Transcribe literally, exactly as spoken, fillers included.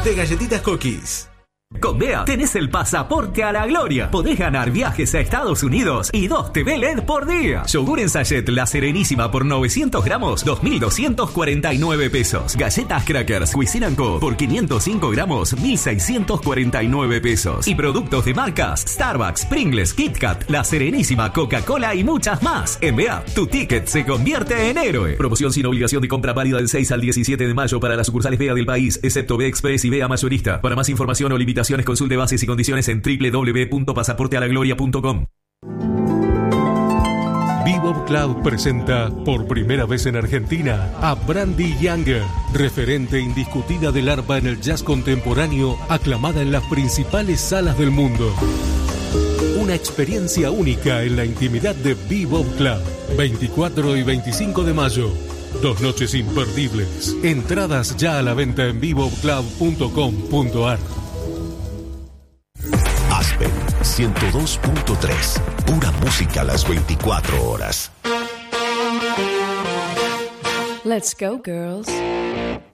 de galletitas Cookies. Con Bea tenés el pasaporte a la gloria. Podés ganar viajes a Estados Unidos y dos T V L E D por día. Yogur en sachet La Serenísima por novecientos gramos, dos mil doscientos cuarenta y nueve pesos. Galletas Crackers Cuisine and Co por quinientos cinco gramos, mil seiscientos cuarenta y nueve pesos. Y productos de marcas Starbucks, Pringles, Kit Kat, La Serenísima, Coca-Cola y muchas más. En Bea, tu ticket se convierte en héroe. Promoción sin obligación de compra válida del seis al diecisiete de mayo para las sucursales Bea del país, excepto Bea Express y Bea Mayorista. Para más información o limitaciones, consulte bases y condiciones en doble u doble u doble u punto pasaporte a la gloria punto com. Bebop Club presenta por primera vez en Argentina a Brandy Younger, referente indiscutida del arpa en el jazz contemporáneo, aclamada en las principales salas del mundo. Una experiencia única en la intimidad de Bebop Club, veinticuatro y veinticinco de mayo. Dos noches imperdibles. Entradas ya a la venta en bebop club punto com punto a r. Aspen ciento dos punto tres. Pura música a las veinticuatro horas. Let's go, girls.